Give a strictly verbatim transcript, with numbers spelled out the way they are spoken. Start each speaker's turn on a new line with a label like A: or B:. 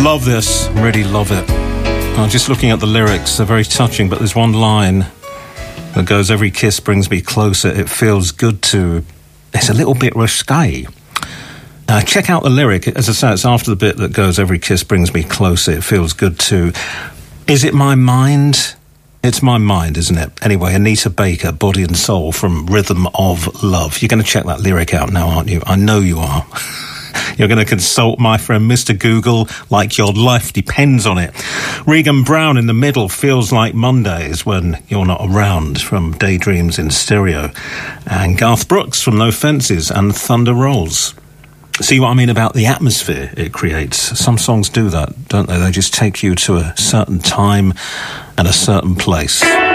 A: Love this, really love it. I'm just looking at the lyrics, they're very touching, but there's one line that goes, every kiss brings me closer, it feels good to... It's a little bit risque. Uh, check out the lyric. As I say, it's after the bit that goes, every kiss brings me closer, it feels good to... Is it my mind? It's my mind, isn't it? Anyway, Anita Baker, Body and Soul from Rhythm of Love. You're going to check that lyric out now, aren't you? I know you are. You're going to consult my friend Mister Google like your life depends on it. Regan Brown in the middle, Feels Like Mondays when you're not around, from Daydreams in Stereo. And Garth Brooks from No Fences and Thunder Rolls. See what I mean about the atmosphere it creates? Some songs do that, don't they? They just take you to a certain time and a certain place.